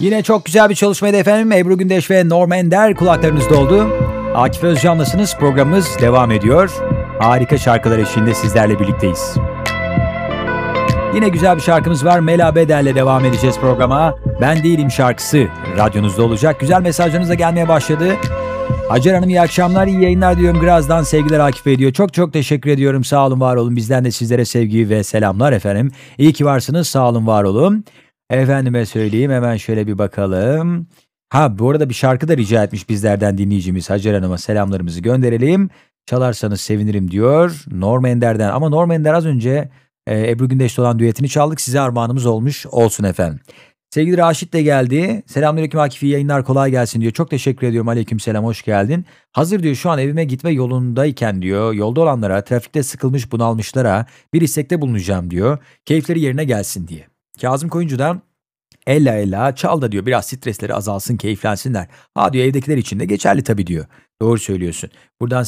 Yine çok güzel bir çalışmaydı efendim. Ebru Gündeş ve Norm Ender kulaklarınızda oldu. Akif Özcan'lasınız. Programımız devam ediyor. Harika şarkılar eşliğinde sizlerle birlikteyiz. Yine güzel bir şarkımız var. Mela Bedel'le devam edeceğiz programa. Ben Değilim şarkısı radyonuzda olacak. Güzel mesajlarınız da gelmeye başladı. Hacer Hanım iyi akşamlar, iyi yayınlar diyorum. Graz'dan sevgiler Akif Bey diyor. Çok çok teşekkür ediyorum. Sağ olun, var olun. Bizden de sizlere sevgi ve selamlar efendim. İyi ki varsınız. Sağ olun, var olun. Efendime söyleyeyim, hemen şöyle bir bakalım. Ha, bu arada bir şarkı da rica etmiş bizlerden dinleyicimiz Hacer Hanım'a, selamlarımızı gönderelim. Çalarsanız sevinirim diyor Norm Ender'den. Ama Norm Ender az önce Ebru Gündeş'le olan düetini çaldık. Size armağanımız olmuş olsun efendim. Sevgili Raşit de geldi. Selamünaleyküm Akif, iyi yayınlar, kolay gelsin diyor. Çok teşekkür ediyorum, aleykümselam, hoş geldin. Hazır diyor şu an evime gitme yolundayken diyor, yolda olanlara, trafikte sıkılmış bunalmışlara bir istekte bulunacağım diyor. Keyifleri yerine gelsin diye. Kazım Koyuncu'dan ella ella çal da diyor, biraz stresleri azalsın, keyiflensinler. Ha diyor, evdekiler için de geçerli tabii diyor. Doğru söylüyorsun. Buradan